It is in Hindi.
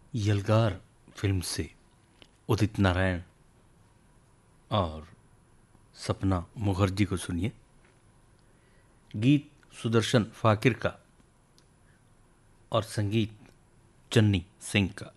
यलगार फिल्म से उदित नारायण और सपना मुखर्जी को सुनिए। गीत सुदर्शन फाकिर का और संगीत चन्नी सिंह का।